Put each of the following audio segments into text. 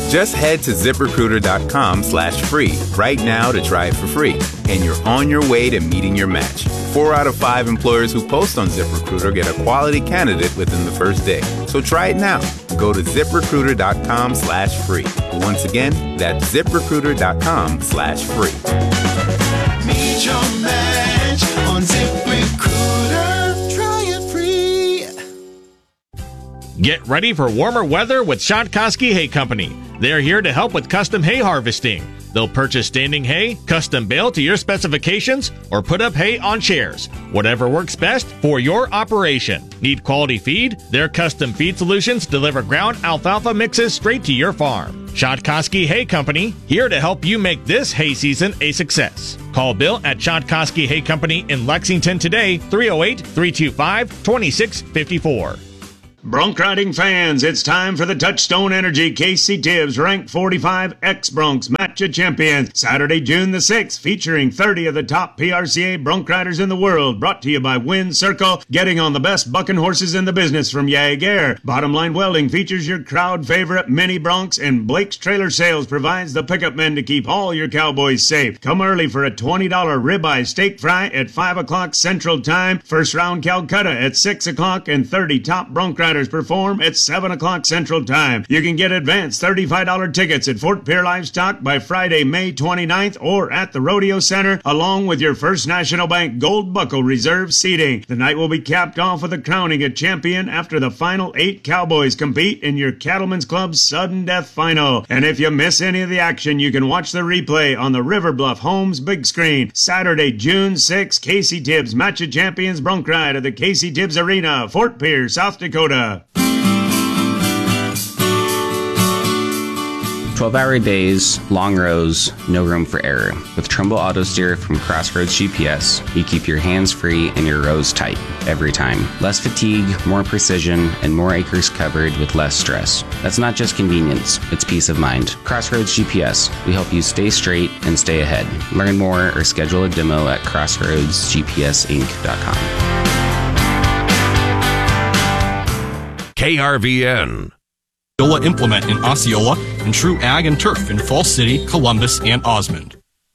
Just head to ZipRecruiter.com/free right now to try it for free. And you're on your way to meeting your match. 4 out of 5 employers who post on ZipRecruiter get a quality candidate within the first day. So try it now. Go to ZipRecruiter.com/free. Once again, that's ZipRecruiter.com/free. Meet your match on ZipRecruiter. Try it free. Get ready for warmer weather with Shotkoski Hay Company. They're here to help with custom hay harvesting. They'll purchase standing hay, custom bale to your specifications, or put up hay on chairs. Whatever works best for your operation. Need quality feed? Their custom feed solutions deliver ground alfalfa mixes straight to your farm. Shotkoski Hay Company, here to help you make this hay season a success. Call Bill at Shotkoski Hay Company in Lexington today, 308-325-2654. Bronc riding fans, it's time for the Touchstone Energy Casey Tibbs Rank 45 X-Broncs Match of Champions. Saturday, June the 6th, featuring 30 of the top PRCA bronc riders in the world. Brought to you by Wind Circle, getting on the best bucking horses in the business from Jaeger. Bottom Line Welding features your crowd favorite mini broncs, and Blake's Trailer Sales provides the pickup men to keep all your cowboys safe. Come early for a $20 ribeye steak fry at 5 o'clock Central Time. First round Calcutta at 6 o'clock, and 30 top bronc riders perform at 7 o'clock Central Time. You can get advanced $35 tickets at Fort Pierre Livestock by Friday, May 29th, or at the Rodeo Center, along with your First National Bank Gold Buckle Reserve seating. The night will be capped off with a crowning of champion after the final 8 cowboys compete in your Cattlemen's Club's Sudden Death Final. And if you miss any of the action, you can watch the replay on the River Bluff Homes big screen. Saturday, June 6th, Casey Tibbs Match of Champions Bronc Ride at the Casey Tibbs Arena, Fort Pierre, South Dakota. 12-hour days, long rows, no room for error. With Trumbull Auto Steer from Crossroads GPS, you keep your hands free and your rows tight every time. Less fatigue, more precision, and more acres covered with less stress. That's not just convenience, it's peace of mind. Crossroads GPS, we help you stay straight and stay ahead. Learn more or schedule a demo at crossroadsgpsinc.com. KRVN. Osceola Implement in Osceola, and True Ag and Turf in Falls City, Columbus, and Osmond.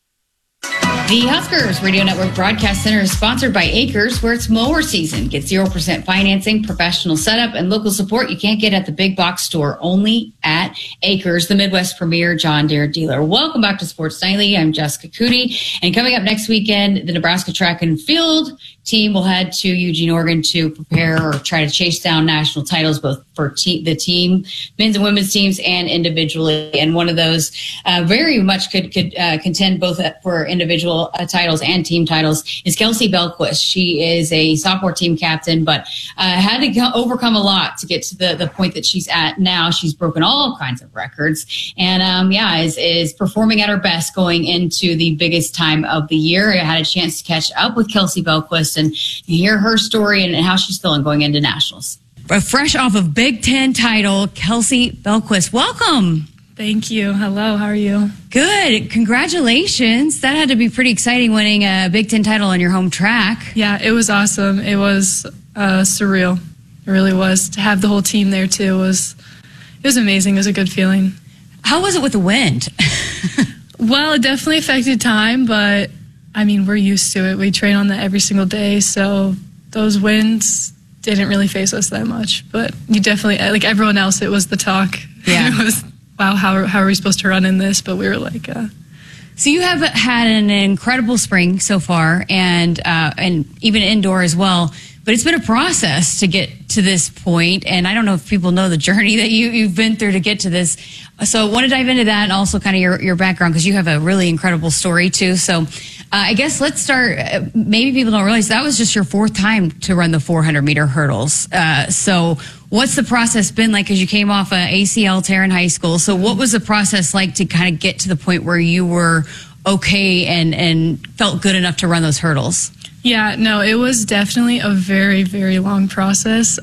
The Huskers Radio Network Broadcast Center is sponsored by Acres, where it's mower season. Get 0% financing, professional setup, and local support you can't get at the big box store, only at Acres, the Midwest premier John Deere dealer. Welcome back to Sports Nightly. I'm Jessica Cooney. And coming up next weekend, the Nebraska Track and Field team will head to Eugene, Oregon to prepare or try to chase down national titles, both for the team, men's and women's teams, and individually. And one of those very much could contend both for individual titles and team titles is Kelsey Belquist. She is a sophomore team captain, but had to overcome a lot to get to the point that she's at now. She's broken all kinds of records and is performing at her best going into the biggest time of the year. I had a chance to catch up with Kelsey Belquist and hear her story and how she's feeling going into nationals. Fresh off of Big Ten title, Kelsey Belquist, welcome. Thank you. Hello, how are you? Good. Congratulations. That had to be pretty exciting, winning a Big Ten title on your home track. Yeah, it was awesome. It was surreal. It really was. To have the whole team there, too, it was amazing. It was a good feeling. How was it with the wind? Well, it definitely affected time, but, I mean, we're used to it. We train on that every single day, so those winds didn't really face us that much. But you definitely, like everyone else, it was the talk. Yeah. It was, wow, how are we supposed to run in this? But we were like... So you have had an incredible spring so far, and even indoor as well. But it's been a process to get to this point, and I don't know if people know the journey that you've been through to get to this. So I want to dive into that and also kind of your background, because you have a really incredible story too. So I guess let's start. Maybe people don't realize that was just your 4th time to run the 400-meter hurdles. So what's the process been like? Because you came off an ACL tear in high school. So what was the process like to kind of get to the point where you were okay and felt good enough to run those hurdles? Yeah, no, it was definitely a very, very long process.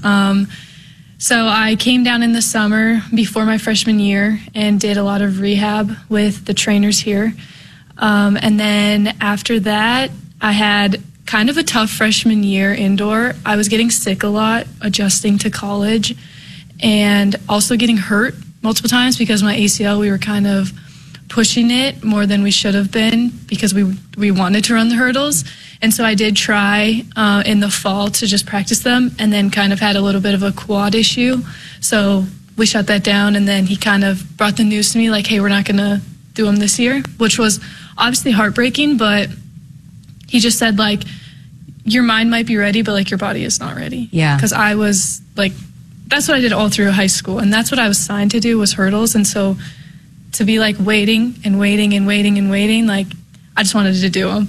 So I came down in the summer before my freshman year and did a lot of rehab with the trainers here. And then after that, I had kind of a tough freshman year indoor. I was getting sick a lot, adjusting to college, and also getting hurt multiple times because my ACL, we were kind of pushing it more than we should have been because we wanted to run the hurdles. And so I did try in the fall to just practice them, and then kind of had a little bit of a quad issue. So we shut that down, and then he kind of brought the news to me like, hey, we're not going to do them this year, which was obviously heartbreaking, but he just said, like, your mind might be ready, but, like, your body is not ready. Yeah. Because I was, like, that's what I did all through high school, and that's what I was signed to do was hurdles. And so to be, like, waiting, like, I just wanted to do them.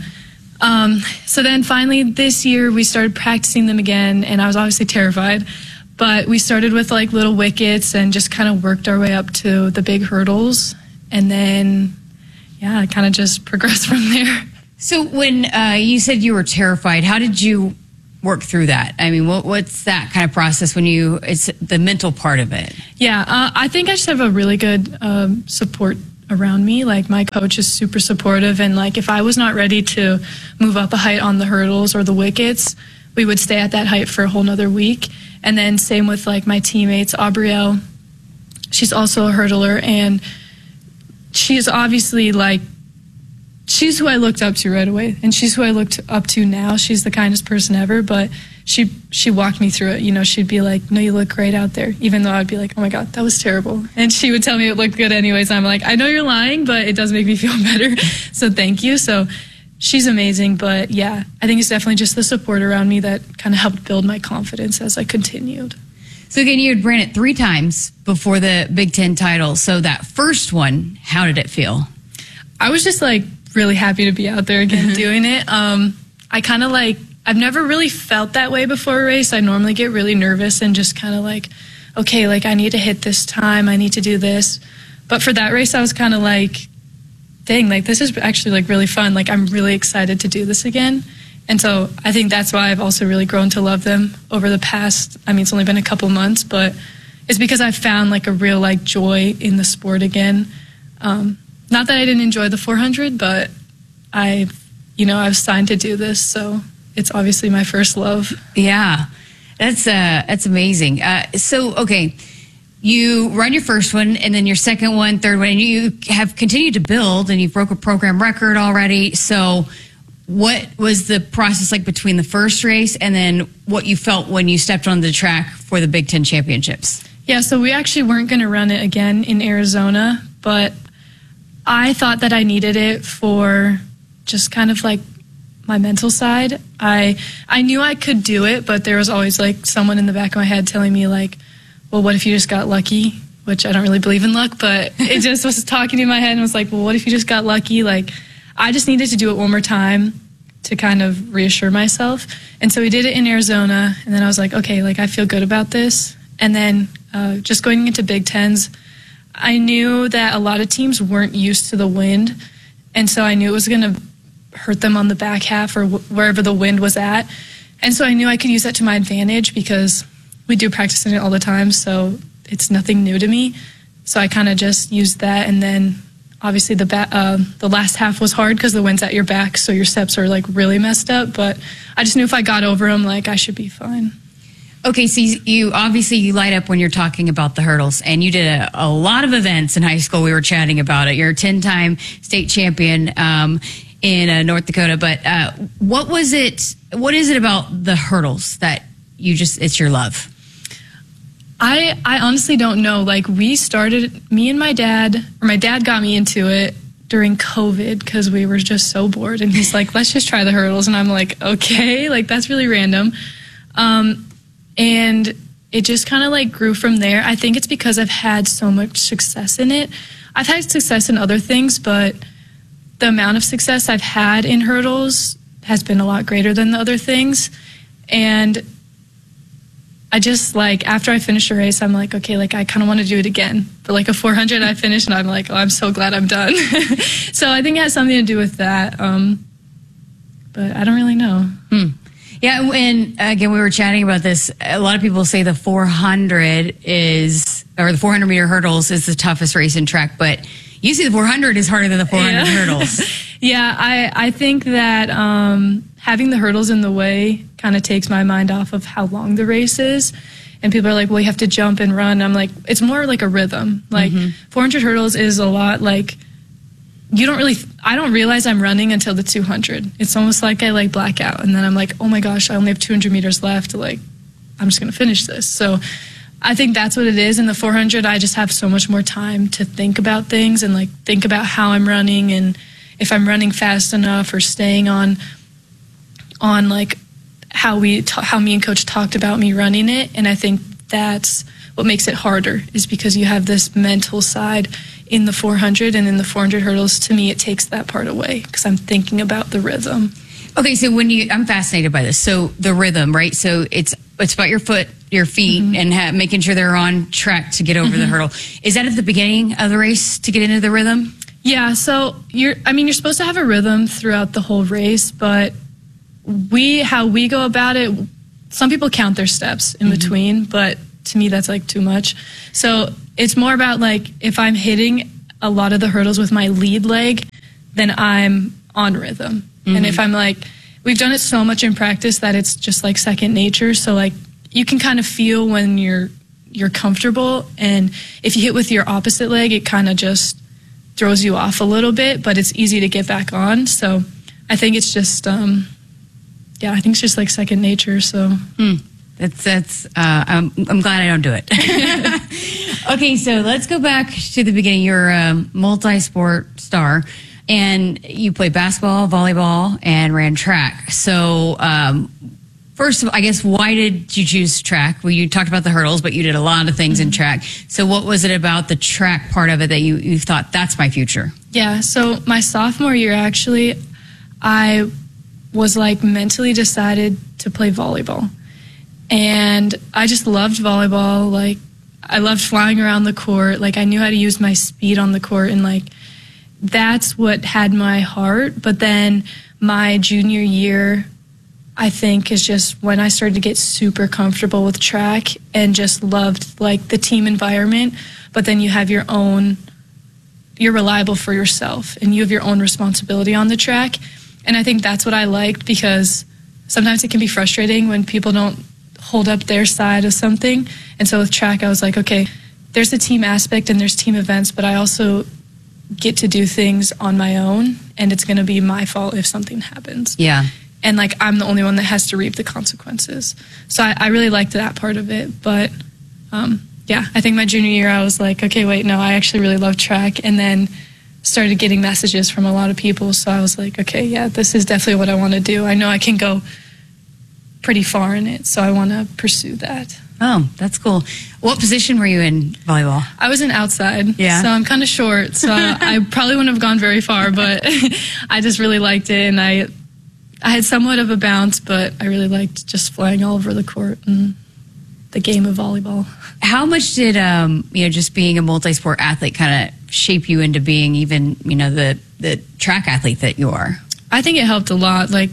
So then finally this year we started practicing them again, and I was obviously terrified, but we started with, like, little wickets and just kind of worked our way up to the big hurdles. And then, yeah, I kind of just progressed from there. So when you said you were terrified, how did you work through that? I mean, what's that kind of process when it's the mental part of it? Yeah, I think I just have a really good support around me. Like, my coach is super supportive, and, like, if I was not ready to move up a height on the hurdles or the wickets, we would stay at that height for a whole nother week. And then same with, like, my teammates, Aubrielle, she's also a hurdler, and she's obviously, like, she's who I looked up to right away, and she's who I looked up to now. She's the kindest person ever, but she walked me through it. You know, she'd be like, no, you look great out there, even though I'd be like, oh my God, that was terrible. And she would tell me it looked good anyways. I'm like, I know you're lying, but it does make me feel better. So thank you. So she's amazing. But yeah, I think it's definitely just the support around me that kind of helped build my confidence as I continued. So again, you had ran it 3 times before the Big Ten title. So that first one, how did it feel? I was just, like, really happy to be out there again doing it. I kind of, like, I've never really felt that way before a race. I normally get really nervous and just kind of like, okay, like, I need to hit this time, I need to do this. But for that race, I was kind of like, dang, like, this is actually, like, really fun. Like, I'm really excited to do this again. And so I think that's why I've also really grown to love them over the past, I mean, it's only been a couple months, but it's because I've found, like, a real, like, joy in the sport again. Not that I didn't enjoy the 400, but I was signed to do this, so it's obviously my first love. Yeah, that's amazing. So, okay, you run your first one, and then your second one, third one, and you have continued to build, and you broke a program record already. So what was the process like between the first race and then what you felt when you stepped on the track for the Big Ten Championships? Yeah, so we actually weren't going to run it again in Arizona, but I thought that I needed it for just kind of, like, my mental side. I knew I could do it, but there was always, like, someone in the back of my head telling me, like, well, what if you just got lucky? Which I don't really believe in luck, but it just was talking in my head and was like, well, what if you just got lucky? Like, I just needed to do it one more time to kind of reassure myself. And so we did it in Arizona, and then I was like, okay, like, I feel good about this. And then just going into Big Tens, I knew that a lot of teams weren't used to the wind, and so I knew it was going to hurt them on the back half or wherever the wind was at. And so I knew I could use that to my advantage because we do practice in it all the time, so it's nothing new to me. So I kind of just used that, and then obviously the last half was hard because the wind's at your back, so your steps are, like, really messed up. But I just knew if I got over them, like, I should be fine. Okay, so you light up when you're talking about the hurdles, and you did a lot of events in high school. We were chatting about it. You're a 10-time state champion in North Dakota, but what is it about the hurdles that it's your love? I honestly don't know. Like, we started, me and my dad got me into it during COVID because we were just so bored, and he's like, let's just try the hurdles. And I'm like, okay, like, that's really random. And it just kind of, like, grew from there. I think it's because I've had so much success in it. I've had success in other things, but the amount of success I've had in hurdles has been a lot greater than the other things. And I just, like, after I finish a race, I'm like, okay, like, I kind of want to do it again. But, like, a 400 I finished, and I'm like, oh, I'm so glad I'm done. So I think it has something to do with that. But I don't really know. Yeah, and again, we were chatting about this. A lot of people say the 400 400-meter hurdles is the toughest race in track, but you see the 400 is harder than the 400 hurdles. Yeah, I think that having the hurdles in the way kind of takes my mind off of how long the race is. And people are like, well, you have to jump and run. I'm like, it's more like a rhythm. Like 400 hurdles is a lot like, I don't realize I'm running until the 200. It's almost like I like black out. And then I'm like, oh my gosh, I only have 200 meters left. Like, I'm just going to finish this. So I think that's what it is. In the 400, I just have so much more time to think about things and like think about how I'm running and if I'm running fast enough or staying on like how me and coach talked about me running it. And I think that's what makes it harder is because you have this mental side in the 400, and in the 400 hurdles, to me, it takes that part away because I'm thinking about the rhythm. Okay, so I'm fascinated by this. So the rhythm, right? So it's about your feet, and making sure they're on track to get over the hurdle. Is that at the beginning of the race to get into the rhythm? Yeah. So you're supposed to have a rhythm throughout the whole race, but how we go about it, some people count their steps in between, but to me, that's like too much. So it's more about like if I'm hitting a lot of the hurdles with my lead leg, then I'm on rhythm. And if I'm like, we've done it so much in practice that it's just like second nature. So like you can kind of feel when you're comfortable, and if you hit with your opposite leg, it kind of just throws you off a little bit, but it's easy to get back on. So I think it's just, I think it's just like second nature. So. I'm glad I don't do it. Okay, so let's go back to the beginning. You're a multi-sport star, and you played basketball, volleyball, and ran track. So first, I guess, why did you choose track? Well, you talked about the hurdles, but you did a lot of things in track. So what was it about the track part of it that you thought, that's my future? Yeah, so my sophomore year, actually, I was like mentally decided to play volleyball. And I just loved volleyball. Like, I loved flying around the court. Like, I knew how to use my speed on the court. And, like, that's what had my heart. But then my junior year, I think, is just when I started to get super comfortable with track and just loved, like, the team environment. But then you have you're reliable for yourself. And you have your own responsibility on the track. And I think that's what I liked, because sometimes it can be frustrating when people don't hold up their side of something. And so with track, I was like, okay, there's a team aspect and there's team events, but I also get to do things on my own, and it's going to be my fault if something happens. Yeah. And like, I'm the only one that has to reap the consequences. So I really liked that part of it. But I think my junior year, I was like, okay, wait, no, I actually really love track. And then started getting messages from a lot of people. So I was like, okay, yeah, this is definitely what I want to do. I know I can go pretty far in it, so I want to pursue that. Oh, that's cool. What position were you in volleyball? I was an outside, yeah. So I'm kind of short, so I probably wouldn't have gone very far, but I just really liked it, and I had somewhat of a bounce, but I really liked just flying all over the court and the game of volleyball. How much did just being a multi-sport athlete kind of shape you into being even the track athlete that you are? I think it helped a lot. Like,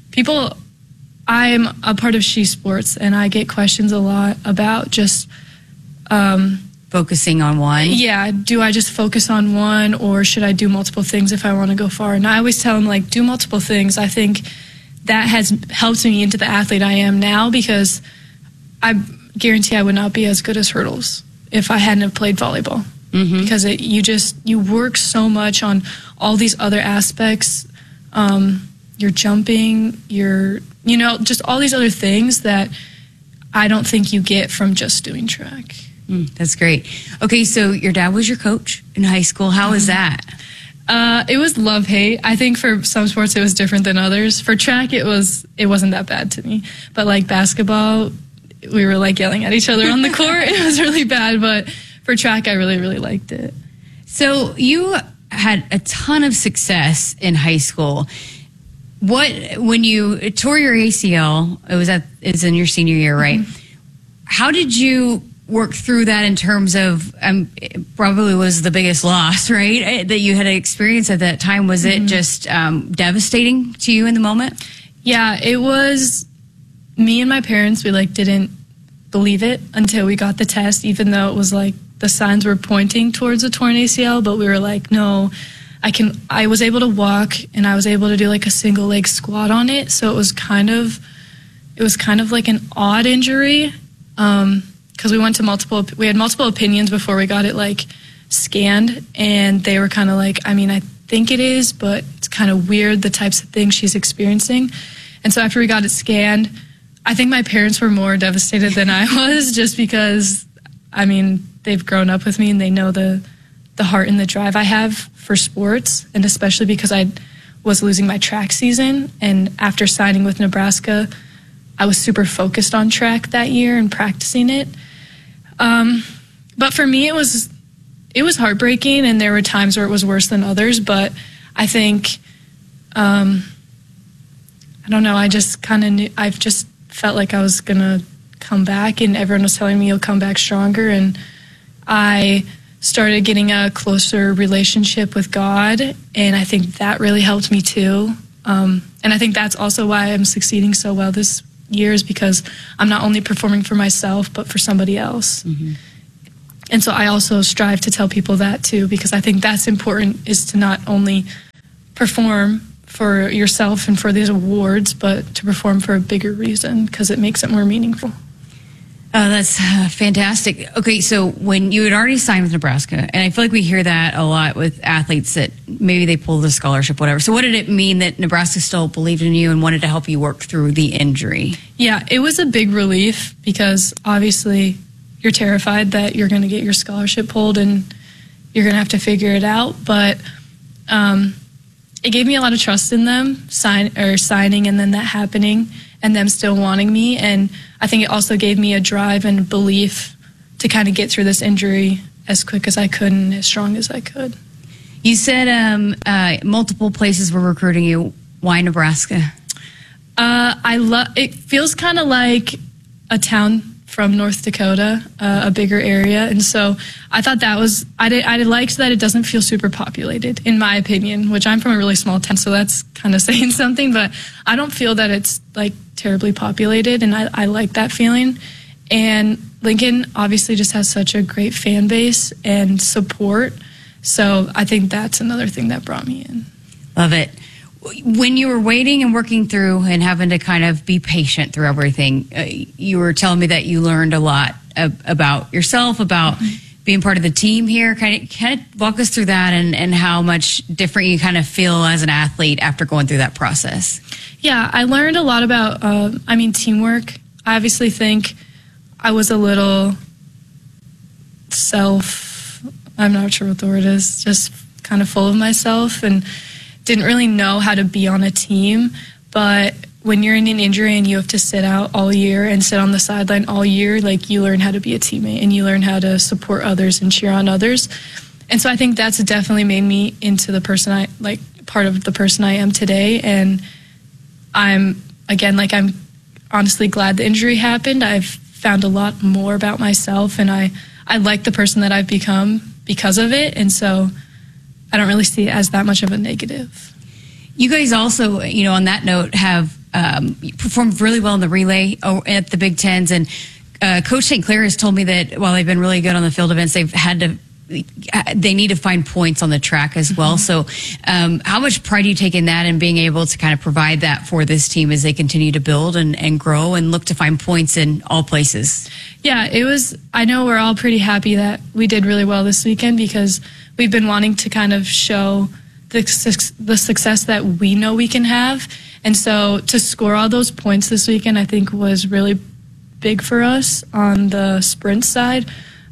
I'm a part of She Sports, and I get questions a lot about just focusing on one. Yeah, do I just focus on one, or should I do multiple things if I want to go far? And I always tell them, like, do multiple things. I think that has helped me into the athlete I am now, because I guarantee I would not be as good as hurdles if I hadn't have played volleyball. Because you work so much on all these other aspects. You're jumping, just all these other things that I don't think you get from just doing track. That's great. Okay, so your dad was your coach in high school. How was that? It was love-hate. I think for some sports it was different than others. For track, it wasn't that bad to me. But like basketball, we were like yelling at each other on the court. It was really bad. But for track, I really, really liked it. So you had a ton of success in high school. When you tore your ACL, it's in your senior year, right? How did you work through that in terms of, it probably was the biggest loss, right, that you had experienced at that time? Was it just devastating to you in the moment? Yeah, it was. Me and my parents, we didn't believe it until we got the test, even though it was like the signs were pointing towards a torn ACL, but we were like, no, I was able to walk, and I was able to do like a single leg squat on it. So it was kind of like an odd injury. because we had multiple opinions before we got it like scanned, and they were kind of like, I mean, I think it is, but it's kind of weird the types of things she's experiencing. And so after we got it scanned, I think my parents were more devastated than I was, just because, I mean, they've grown up with me and they know the heart and the drive I have for sports, and especially because I was losing my track season. And after signing with Nebraska, I was super focused on track that year and practicing it. But for me, it was heartbreaking, and there were times where it was worse than others. But I think, I don't know, I just kind of knew, I've just felt like I was going to come back, and everyone was telling me you'll come back stronger. And I started getting a closer relationship with God, and I think that really helped me too. And I think that's also why I'm succeeding so well this year, is because I'm not only performing for myself, but for somebody else. Mm-hmm. And so I also strive to tell people that too, because I think that's important, is to not only perform for yourself and for these awards, but to perform for a bigger reason, because it makes it more meaningful. Oh, that's fantastic. Okay, so when you had already signed with Nebraska, and I feel like we hear that a lot with athletes, that maybe they pulled the scholarship, whatever. So what did it mean that Nebraska still believed in you and wanted to help you work through the injury? Yeah, it was a big relief, because obviously you're terrified that you're going to get your scholarship pulled and you're going to have to figure it out. But it gave me a lot of trust in them, signing and then that happening, and them still wanting me. And I think it also gave me a drive and belief to kind of get through this injury as quick as I could and as strong as I could. You said multiple places were recruiting you. Why Nebraska? It feels kind of like a town from North Dakota, a bigger area. And so I thought that was, I liked that it doesn't feel super populated, in my opinion, which I'm from a really small town, so that's kind of saying something, but I don't feel that it's like terribly populated, and I like that feeling. And Lincoln obviously just has such a great fan base and support, so I think that's another thing that brought me in. Love it. When you were waiting and working through and having to kind of be patient through everything, you were telling me that you learned a lot about yourself, about being part of the team here. Kind of walk us through that, and how much different you kind of feel as an athlete after going through that process. Yeah, I learned a lot about, teamwork. I obviously think I was a little I'm not sure what the word is, just kind of full of myself, and didn't really know how to be on a team. But when you're in an injury and you have to sit out all year and sit on the sideline all year, like, you learn how to be a teammate and you learn how to support others and cheer on others. And so I think that's definitely made me into the person part of the person I am today. And I'm honestly glad the injury happened. I've found a lot more about myself, and I like the person that I've become because of it. And so I don't really see it as that much of a negative. You guys also, on that note, have performed really well in the relay at the Big Tens. And Coach St. Clair has told me that while they've been really good on the field events, they need to find points on the track as well. So how much pride do you take in that, and being able to kind of provide that for this team as they continue to build and grow and look to find points in all places? Yeah, I know we're all pretty happy that we did really well this weekend, because we've been wanting to kind of show the success that we know we can have. And so to score all those points this weekend, I think, was really big for us on the sprint side.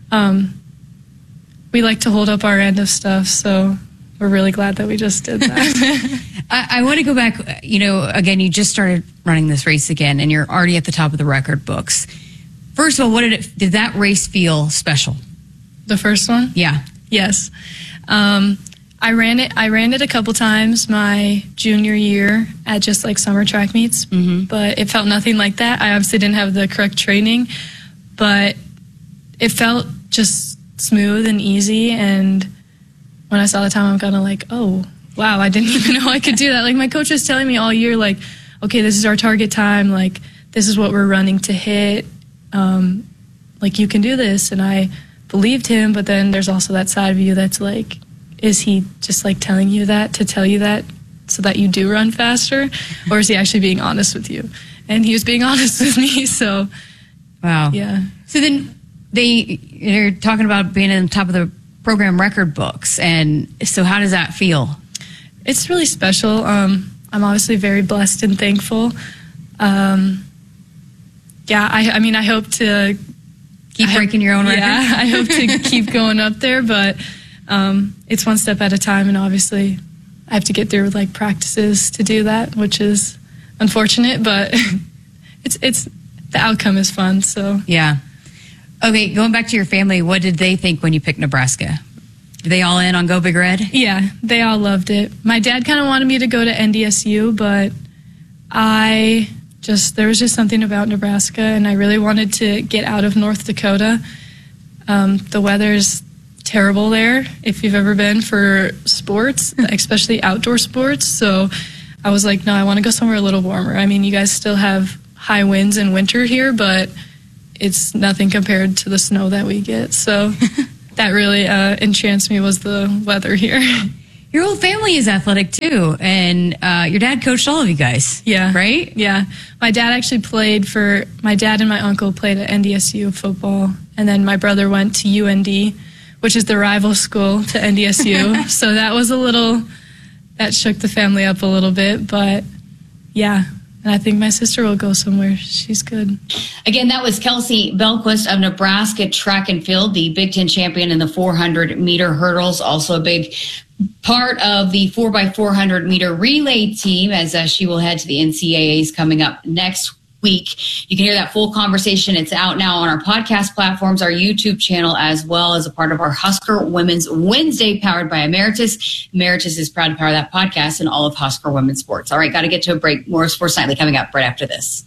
We like to hold up our end of stuff, so we're really glad that we just did that. I want to go back, again, you just started running this race again, and you're already at the top of the record books. First of all, did that race feel special? The first one? Yeah. Yes. I ran it a couple times my junior year at just like summer track meets, but it felt nothing like that. I obviously didn't have the correct training, but it felt just smooth and easy. And when I saw the time, I'm kind of like, oh, wow, I didn't even know I could do that. Like, my coach was telling me all year, like, okay, this is our target time. Like, this is what we're running to hit. Like, you can do this. And I believed him, but then there's also that side of you that's like, is he just like telling you that to tell you that so that you do run faster? Or is he actually being honest with you? And he was being honest with me, so. Wow. Yeah. So then, You're talking about being in the top of the program record books, and so how does that feel? It's really special. I'm obviously very blessed and thankful. I hope to keep breaking your own record. Yeah, I hope to keep going up there, but it's one step at a time, and obviously I have to get through like practices to do that, which is unfortunate, but it's the outcome is fun. So yeah. Okay, going back to your family, what did they think when you picked Nebraska? Were they all in on Go Big Red? Yeah, they all loved it. My dad kind of wanted me to go to NDSU, but there was just something about Nebraska, and I really wanted to get out of North Dakota. The weather's terrible there if you've ever been for sports, especially outdoor sports. So I was like, no, I want to go somewhere a little warmer. I mean, you guys still have high winds in winter here, but it's nothing compared to the snow that we get. So that really entranced me, was the weather here. Your whole family is athletic too, and your dad coached all of you guys. Yeah. Right? Yeah. My dad actually my dad and my uncle played at NDSU football, and then my brother went to UND, which is the rival school to NDSU. So that shook the family up a little bit, but yeah. And I think my sister will go somewhere. She's good. Again, that was Kelsey Belquist of Nebraska Track and Field, the Big Ten champion in the 400-meter hurdles, also a big part of the 4x400-meter relay team, as she will head to the NCAAs coming up next week. You can hear that full conversation. It's out now on our podcast platforms, our YouTube channel, as well as a part of our Husker Women's Wednesday powered by Emeritus. Emeritus is proud to power that podcast and all of Husker Women's sports. All right, got to get to a break. More Sports Nightly coming up right after this.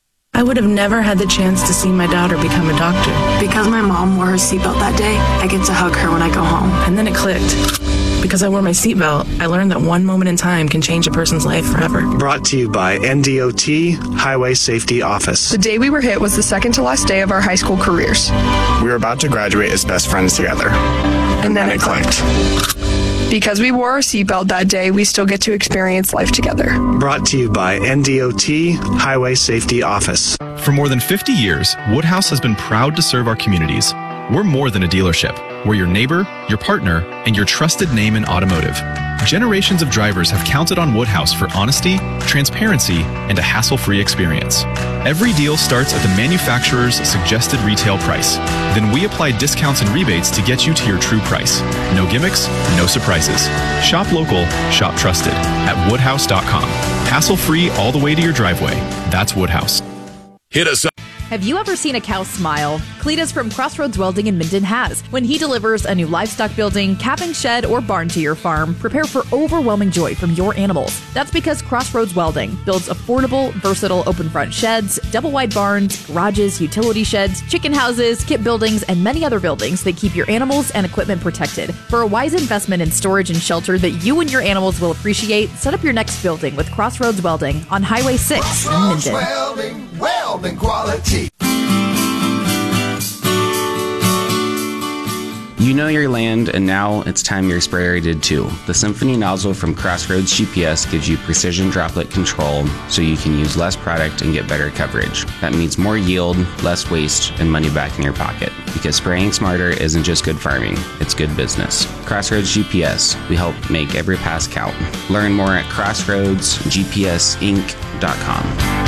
I would have never had the chance to see my daughter become a doctor. Because my mom wore her seatbelt that day, I get to hug her when I go home. And then it clicked. Because I wore my seatbelt, I learned that one moment in time can change a person's life forever. Brought to you by NDOT Highway Safety Office. The day we were hit was the second to last day of our high school careers. We were about to graduate as best friends together. And then it clicked. Because we wore our seatbelt that day, we still get to experience life together. Brought to you by NDOT Highway Safety Office. For more than 50 years, Woodhouse has been proud to serve our communities. We're more than a dealership. We're your neighbor, your partner, and your trusted name in automotive. Generations of drivers have counted on Woodhouse for honesty, transparency, and a hassle-free experience. Every deal starts at the manufacturer's suggested retail price. Then we apply discounts and rebates to get you to your true price. No gimmicks, no surprises. Shop local, shop trusted at woodhouse.com. Hassle-free all the way to your driveway. That's Woodhouse. Hit us up. Have you ever seen a cow smile? Cletus from Crossroads Welding in Minden has. When he delivers a new livestock building, calving shed, or barn to your farm, prepare for overwhelming joy from your animals. That's because Crossroads Welding builds affordable, versatile open front sheds, double wide barns, garages, utility sheds, chicken houses, kit buildings, and many other buildings that keep your animals and equipment protected. For a wise investment in storage and shelter that you and your animals will appreciate, set up your next building with Crossroads Welding on Highway 6 in Minden. Welding quality. You know your land, and now it's time your sprayer did too. The Symphony nozzle from Crossroads GPS gives you precision droplet control so you can use less product and get better coverage. That means more yield, less waste, and money back in your pocket. Because spraying smarter isn't just good farming, it's good business. Crossroads GPS, we help make every pass count. Learn more at crossroadsgpsinc.com.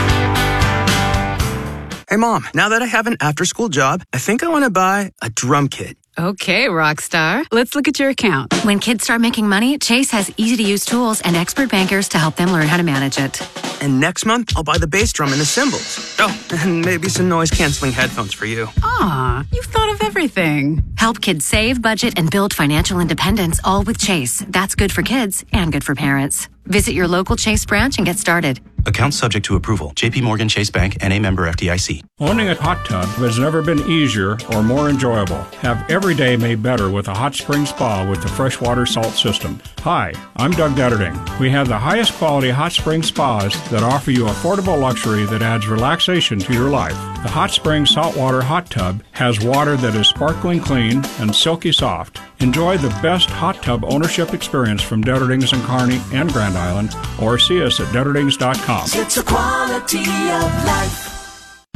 Hey Mom, now that I have an after-school job, I think I want to buy a drum kit. Okay, Rockstar. Let's look at your account. When kids start making money, Chase has easy-to-use tools and expert bankers to help them learn how to manage it. And next month, I'll buy the bass drum and the cymbals. Oh, and maybe some noise-canceling headphones for you. Aw, you've thought of everything. Help kids save, budget, and build financial independence, all with Chase. That's good for kids and good for parents. Visit your local Chase branch and get started. Account subject to approval. J.P. Morgan Chase Bank, N.A. member FDIC. Owning a hot tub has never been easier or more enjoyable. Have every day made better with a hot spring spa with the freshwater salt system. Hi, I'm Doug Detterding. We have the highest quality hot spring spas that offer you affordable luxury that adds relaxation to your life. The Hot Spring Saltwater Hot Tub has water that is sparkling clean and silky soft. Enjoy the best hot tub ownership experience from Detterdings in Kearney and Grand Island, or see us at Detterdings.com. It's a quality of life.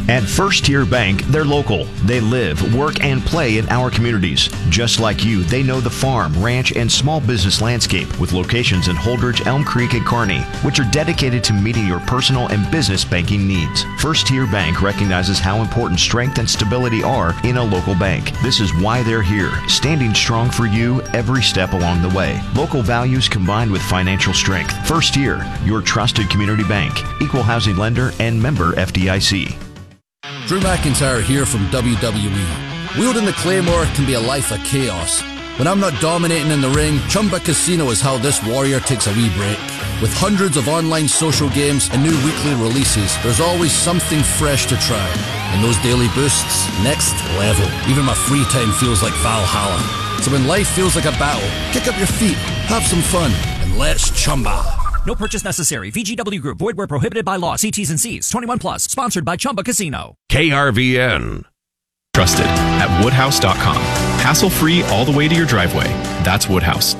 At First Tier Bank, they're local. They live, work, and play in our communities. Just like you, they know the farm, ranch, and small business landscape with locations in Holdridge, Elm Creek, and Kearney, which are dedicated to meeting your personal and business banking needs. First Tier Bank recognizes how important strength and stability are in a local bank. This is why they're here, standing strong for you every step along the way. Local values combined with financial strength. First Tier, your trusted community bank, equal housing lender, and member FDIC. Drew McIntyre here from WWE. Wielding the Claymore can be a life of chaos. When I'm not dominating in the ring, Chumba Casino is how this warrior takes a wee break. With hundreds of online social games and new weekly releases, there's always something fresh to try. And those daily boosts, next level. Even my free time feels like Valhalla. So when life feels like a battle, kick up your feet, have some fun, and let's Chumba. No purchase necessary. VGW Group. Void where prohibited by law. See T's and C's. 21 plus. Sponsored by Chumba Casino. KRVN. Trusted at Woodhouse.com. Hassle-free all the way to your driveway. That's Woodhouse.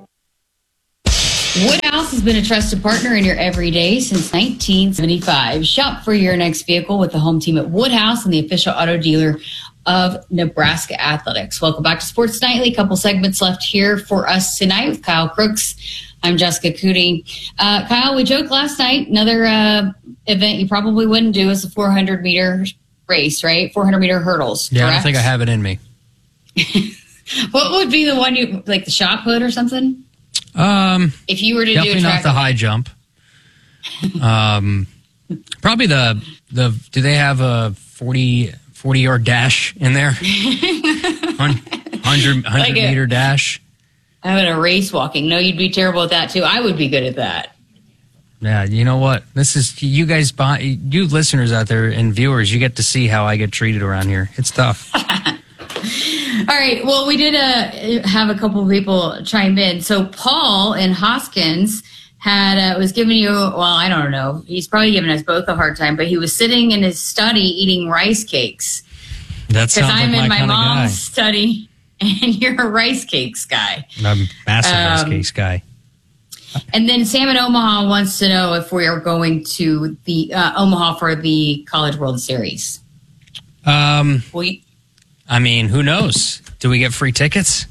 Woodhouse has been a trusted partner in your everyday since 1975. Shop for your next vehicle with the home team at Woodhouse and the official auto dealer of Nebraska Athletics. Welcome back to Sports Nightly. A couple segments left here for us tonight with Kyle Crooks. I'm Jessica Cootie. Kyle, we joked last night, another event you probably wouldn't do is the 400-meter race, right? 400-meter hurdles, Yeah, correct? I don't think I have it in me. What would be the one you, like the shot put or something? If you were to do a Definitely track not the high jump. Probably the do they have a 40-yard dash in there? 100-meter dash? How about a race walking? No, you'd be terrible at that too. I would be good at that. Yeah, you know what? This is you guys, you listeners out there and viewers. You get to see how I get treated around here. It's tough. All right. Well, we did have a couple of people chime in. So Paul in Hoskins was giving you. Well, I don't know. He's probably giving us both a hard time, but he was sitting in his study eating rice cakes. That sounds I'm like in my my kind of guy. mom's study, and you're a rice cakes guy. I'm a massive rice cakes guy. And then Sam in Omaha wants to know if we are going to the Omaha for the College World Series. I mean, who knows? Do we get free tickets?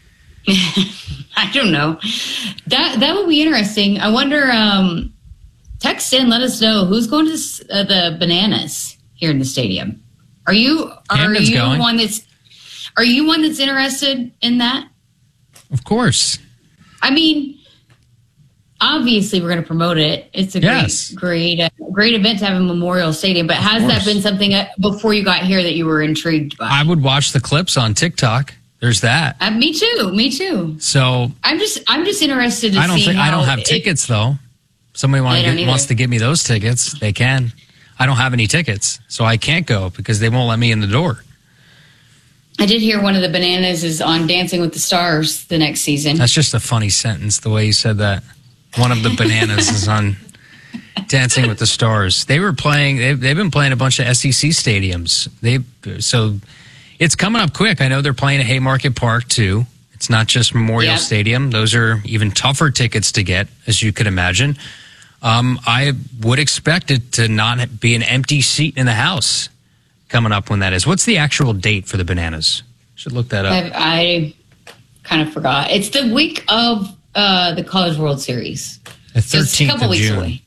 I don't know. That would be interesting. I wonder. Text in, let us know who's going to the Bananas here in the stadium. Are you going. one that's interested in that? Of course. I mean, obviously we're going to promote it. It's a great event to have a Memorial Stadium. But has that been something before you got here that you were intrigued by? I would watch the clips on TikTok. There's that. Me too. So I'm just interested to see. I don't have tickets though. Somebody wants to give me those tickets, they can. I don't have any tickets, so I can't go because they won't let me in the door. I did hear one of the Bananas is on Dancing with the Stars the next season. That's just a funny sentence, the way you said that. One of the Bananas is on Dancing with the Stars. They were playing. They've been playing a bunch of SEC stadiums. So it's coming up quick. I know they're playing at Haymarket Park too. It's not just Memorial Stadium. Those are even tougher tickets to get, as you could imagine. I would expect it to not be an empty seat in the house coming up when that is. What's the actual date for the Bananas? Should look that up. I kind of forgot. It's the week of the College World Series. The 13th of June. A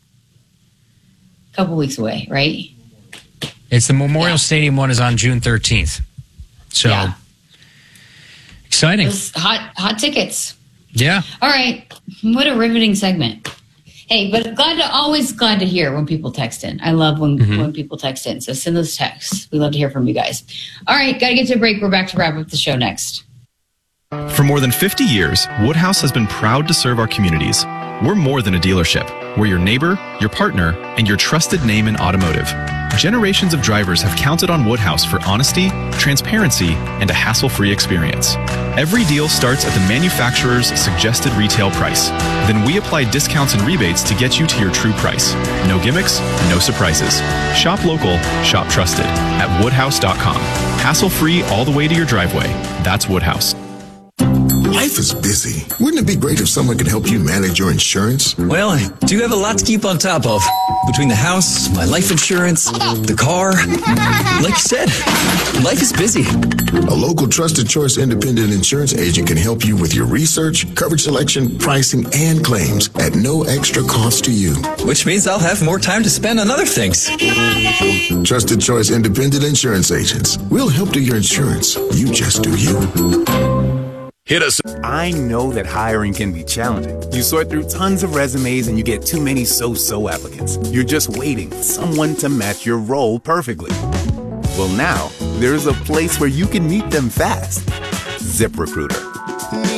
couple weeks away, right? It's the Memorial Stadium one is on June 13th. So exciting. Those hot tickets. Yeah. All right. What a riveting segment. Hey, but always glad to hear when people text in. I love when people text in. So send those texts. We love to hear from you guys. All right, got to get to a break. We're back to wrap up the show next. For more than 50 years, Woodhouse has been proud to serve our communities. We're more than a dealership. We're your neighbor, your partner, and your trusted name in automotive. Generations of drivers have counted on Woodhouse for honesty, transparency, and a hassle-free experience. Every deal starts at the manufacturer's suggested retail price. Then we apply discounts and rebates to get you to your true price. No gimmicks, no surprises. Shop local, shop trusted at Woodhouse.com. Hassle-free all the way to your driveway. That's Woodhouse. Why Life is busy. Wouldn't it be great if someone could help you manage your insurance? Well, I do have a lot to keep on top of. Between the house, my life insurance, the car. Like you said, life is busy. A local Trusted Choice independent insurance agent can help you with your research, coverage selection, pricing, and claims at no extra cost to you. Which means I'll have more time to spend on other things. Trusted Choice independent insurance agents. We'll help do your insurance. You just do you. Hit us. I know that hiring can be challenging. You sort through tons of resumes and you get too many so-so applicants. You're just waiting for someone to match your role perfectly. Well, now, there's a place where you can meet them fast. ZipRecruiter.